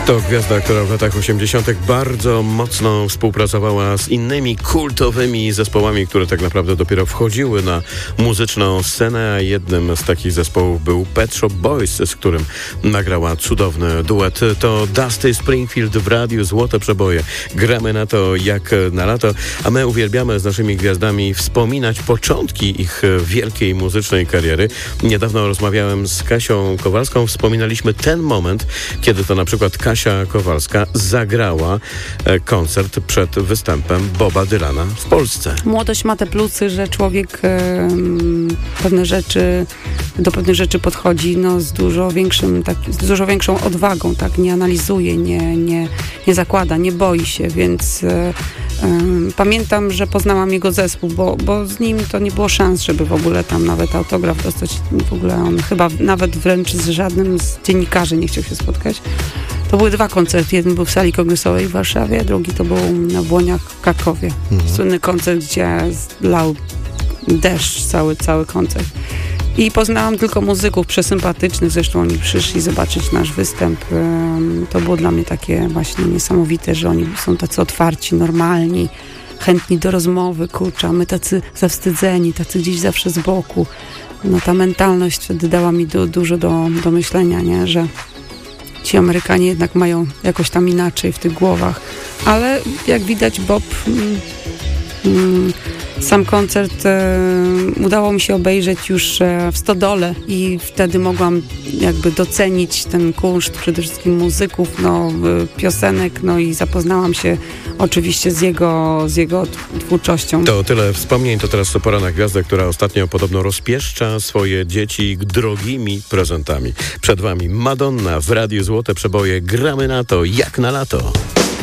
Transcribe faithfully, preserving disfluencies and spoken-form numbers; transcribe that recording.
To gwiazda, która w latach osiemdziesiątych bardzo mocno współpracowała z innymi kultowymi zespołami, które tak naprawdę dopiero wchodziły na muzyczną scenę, a jednym z takich zespołów był Pet Shop Boys, z którym nagrała cudowny duet. To Dusty Springfield w radiu Złote Przeboje. Gramy na to jak na lato, a my uwielbiamy z naszymi gwiazdami wspominać początki ich wielkiej muzycznej kariery. Niedawno rozmawiałem z Kasią Kowalską, wspominaliśmy ten moment, kiedy to na przykład Kasia Kowalska zagrała e, koncert przed występem Boba Dylana w Polsce. Młodość ma te plusy, że człowiek e, pewne rzeczy, do pewnych rzeczy podchodzi no, z, dużo większym, tak, z dużo większą odwagą, tak, nie analizuje, nie, nie, nie zakłada, nie boi się, więc e, e, pamiętam, że poznałam jego zespół, bo, bo z nim to nie było szans, żeby w ogóle tam nawet autograf dostać. W ogóle on chyba nawet wręcz z żadnym z dziennikarzy nie chciał się spotkać. To były dwa koncerty. Jeden był w sali kongresowej w Warszawie, drugi to był na Błoniach w Krakowie. Mhm. Słynny koncert, gdzie lał deszcz, cały, cały koncert. I poznałam tylko muzyków przesympatycznych, zresztą oni przyszli zobaczyć nasz występ. To było dla mnie takie właśnie niesamowite, że oni są tacy otwarci, normalni, chętni do rozmowy, kurczę, a my tacy zawstydzeni, tacy gdzieś zawsze z boku. No ta mentalność wtedy dała mi du- dużo do, do myślenia, nie? Że ci Amerykanie jednak mają jakoś tam inaczej w tych głowach. Ale jak widać Bob... Mm, mm, Sam koncert e, udało mi się obejrzeć już e, w Stodole i wtedy mogłam jakby docenić ten kunszt przede wszystkim muzyków, no, e, piosenek, no i zapoznałam się oczywiście z jego, z jego twórczością. To tyle wspomnień, to teraz to pora na gwiazdę, która ostatnio podobno rozpieszcza swoje dzieci drogimi prezentami. Przed wami Madonna w Radiu Złote Przeboje. Gramy na to jak na lato.